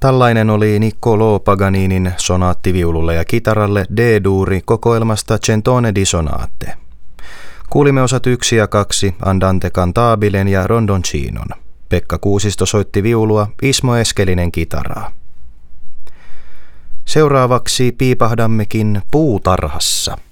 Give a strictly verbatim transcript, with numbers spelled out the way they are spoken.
Tällainen oli Niccolò Paganinin sonaattiviululle ja kitaralle D-duuri kokoelmasta Centone di Sonate. Kuulimme osat yksi ja kaksi Andante cantabilen ja Rondoncinon. Pekka Kuusisto soitti viulua, Ismo Eskelinen kitaraa. Seuraavaksi piipahdammekin puutarhassa.